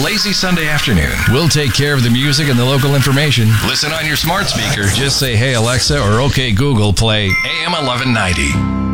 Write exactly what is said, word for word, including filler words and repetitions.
lazy Sunday afternoon. We'll take care of the music and the local information. Listen on your smart speaker. Just say, hey, Alexa, or okay, Google, play A M eleven ninety.